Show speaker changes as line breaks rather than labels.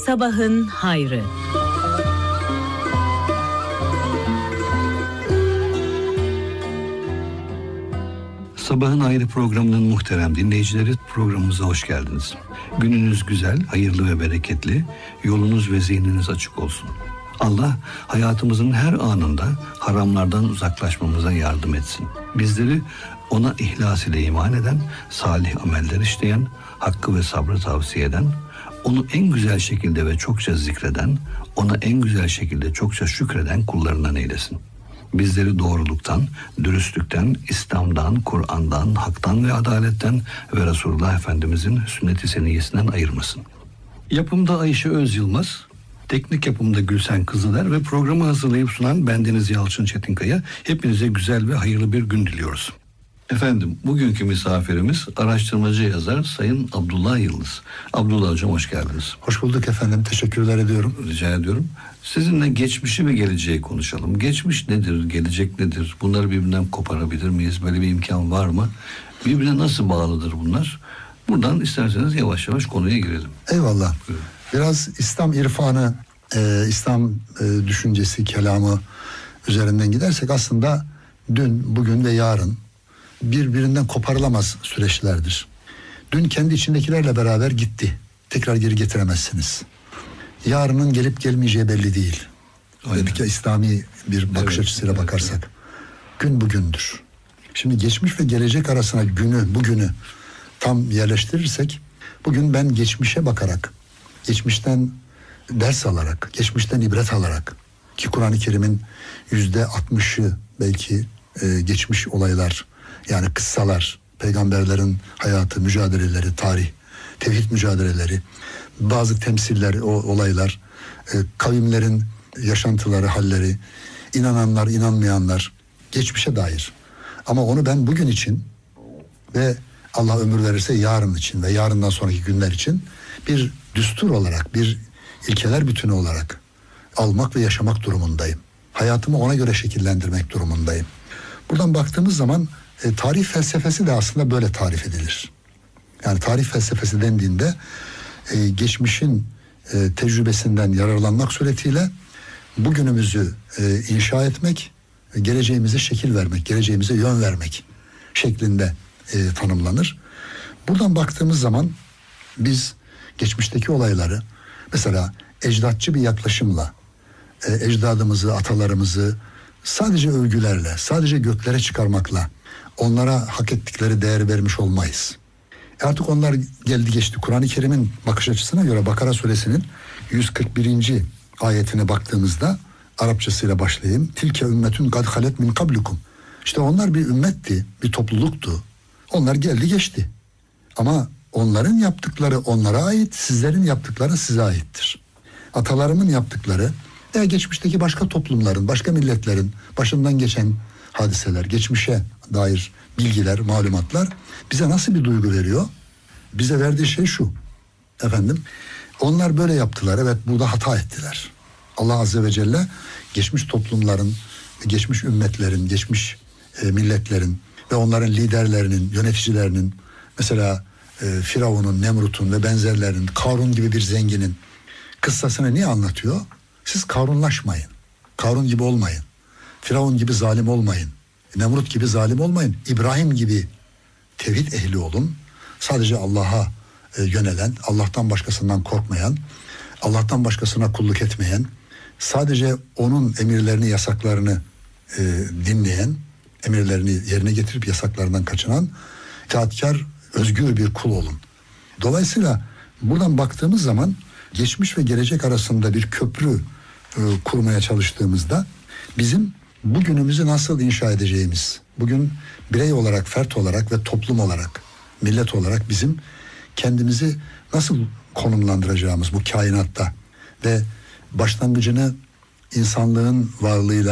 Sabahın hayrı.
Sabahın Hayrı programının muhterem dinleyicileri, programımıza hoş geldiniz. Gününüz güzel, hayırlı ve bereketli, yolunuz ve zihniniz açık olsun. Allah hayatımızın her anında haramlardan uzaklaşmamıza yardım etsin. Bizleri ona ihlas ile iman eden, salih ameller işleyen, hakkı ve sabrı tavsiye eden, onu en güzel şekilde ve çokça zikreden, ona en güzel şekilde çokça şükreden kullarından eylesin. Bizleri doğruluktan, dürüstlükten, İslam'dan, Kur'an'dan, haktan ve adaletten ve Resulullah Efendimizin sünnet-i seniyyesinden ayırmasın. Yapımda Ayşe Öz Yılmaz, teknik yapımda Gülsen Kızıler ve programı hazırlayıp sunan bendeniz Yalçın Çetinkaya. Hepinize güzel ve hayırlı bir gün diliyoruz. Efendim, bugünkü misafirimiz araştırmacı yazar Sayın Abdullah Yıldız. Abdullah Hocam, hoş geldiniz.
Hoş bulduk efendim, teşekkürler ediyorum.
Rica ediyorum. Sizinle geçmişi ve geleceği konuşalım. Geçmiş nedir, gelecek nedir? Bunları birbirinden koparabilir miyiz? Böyle bir imkan var mı? Birbirine nasıl bağlıdır bunlar? Buradan isterseniz yavaş yavaş konuya girelim.
Eyvallah.
Buyurun.
Biraz İslam irfanı, İslam düşüncesi, kelamı üzerinden gidersek aslında dün, bugün ve yarın birbirinden koparılamaz süreçlerdir. Dün kendi içindekilerle beraber gitti. Tekrar geri getiremezsiniz. Yarının gelip gelmeyeceği belli değil. Dedik ya, İslami bir bakış açısıyla bakarsak. Gün bugündür. Şimdi geçmiş ve gelecek arasına bugünü tam yerleştirirsek, bugün ben geçmişe bakarak, geçmişten ders alarak, geçmişten ibret alarak, ki Kur'an-ı Kerim'in %60'ı belki geçmiş olaylar, yani kıssalar, peygamberlerin hayatı, mücadeleleri, tarih, tevhid mücadeleleri, bazı temsiller, olaylar, kavimlerin yaşantıları, halleri, inananlar, inanmayanlar, geçmişe dair. Ama onu ben bugün için ve Allah ömür verirse yarın için ve yarından sonraki günler için bir düstur olarak, bir ilkeler bütünü olarak almak ve yaşamak durumundayım. Hayatımı ona göre şekillendirmek durumundayım. Buradan baktığımız zaman tarih felsefesi de aslında böyle tarif edilir. Yani tarih felsefesi dendiğinde geçmişin tecrübesinden yararlanmak suretiyle bugünümüzü inşa etmek, geleceğimize şekil vermek, geleceğimize yön vermek şeklinde tanımlanır. Buradan baktığımız zaman biz geçmişteki olayları mesela ecdatçı bir yaklaşımla ecdadımızı, atalarımızı sadece övgülerle, sadece göklere çıkarmakla onlara hak ettikleri değer vermiş olmayız. Artık onlar geldi geçti. Kur'an-ı Kerim'in bakış açısına göre Bakara suresinin 141. ayetine baktığımızda, Arapçasıyla başlayayım. Tilke ümmetün kad halet min kablikum. İşte onlar bir ümmetti, bir topluluktu. Onlar geldi geçti. Ama onların yaptıkları onlara ait, sizlerin yaptıkları size aittir. Atalarımın yaptıkları geçmişteki başka toplumların, başka milletlerin başından geçen hadiseler, geçmişe dair bilgiler, malumatlar bize nasıl bir duygu veriyor? Bize verdiği şey şu. Efendim, onlar böyle yaptılar. Evet, burada hata ettiler. Allah Azze ve Celle geçmiş toplumların, geçmiş ümmetlerin, geçmiş milletlerin ve onların liderlerinin, yöneticilerinin, mesela Firavun'un, Nemrut'un ve benzerlerinin, Karun gibi bir zenginin kıssasını niye anlatıyor? Siz Karunlaşmayın. Karun gibi olmayın. Firavun gibi zalim olmayın. Nemrut gibi zalim olmayın. İbrahim gibi tevhid ehli olun. Sadece Allah'a yönelen, Allah'tan başkasından korkmayan, Allah'tan başkasına kulluk etmeyen, sadece onun emirlerini, yasaklarını dinleyen, emirlerini yerine getirip yasaklarından kaçınan, itaatkar, özgür bir kul olun. Dolayısıyla buradan baktığımız zaman geçmiş ve gelecek arasında bir köprü kurmaya çalıştığımızda bizim bugünümüzü nasıl inşa edeceğimiz, bugün birey olarak, fert olarak ve toplum olarak, millet olarak bizim kendimizi nasıl konumlandıracağımız bu kainatta ve başlangıcını insanlığın varlığıyla